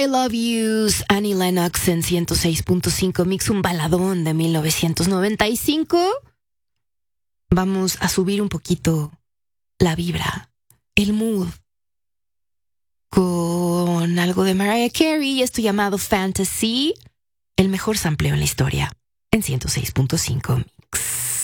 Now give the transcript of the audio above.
I Love Yous, Annie Lennox en 106.5 Mix, un baladón de 1995. Vamos a subir un poquito la vibra, el mood, con algo de Mariah Carey, esto llamado Fantasy, el mejor sampleo en la historia, en 106.5 Mix.